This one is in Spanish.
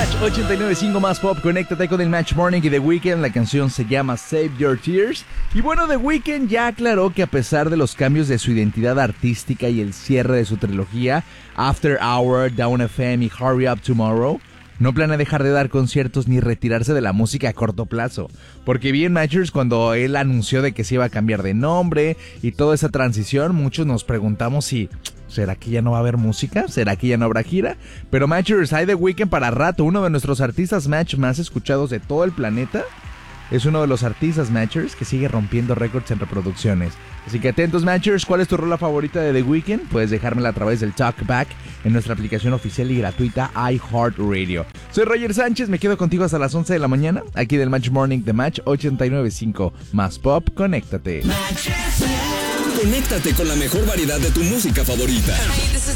Match 89.5 más pop. Conéctate con el Match Morning y The Weeknd. La canción se llama Save Your Tears. Y bueno, The Weeknd ya aclaró que a pesar de los cambios de su identidad artística y el cierre de su trilogía After Hour, Down FM y Hurry Up Tomorrow, no planea dejar de dar conciertos ni retirarse de la música a corto plazo. Porque vi en Matchers cuando él anunció de que se iba a cambiar de nombre y toda esa transición, muchos nos preguntamos si ¿será que ya no va a haber música? ¿Será que ya no habrá gira? Pero Matchers, hay The Weeknd para rato. Uno de nuestros artistas Match más escuchados de todo el planeta es uno de los artistas Matchers que sigue rompiendo récords en reproducciones. Así que atentos, Matchers. ¿Cuál es tu rola favorita de The Weeknd? Puedes dejármela a través del Talkback en nuestra aplicación oficial y gratuita iHeartRadio. Soy Roger Sánchez, me quedo contigo hasta las 11 de la mañana, aquí del Match Morning de Match 89.5 más pop. Conéctate. Conéctate con la mejor variedad de tu música favorita.